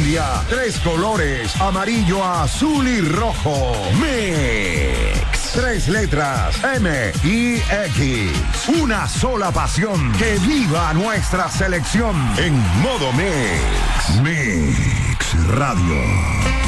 patria. 3 colores, amarillo, azul y rojo. Mix. 3 letras, M-I-X. Una sola pasión. Que viva nuestra selección en modo Mix. Mix Radio.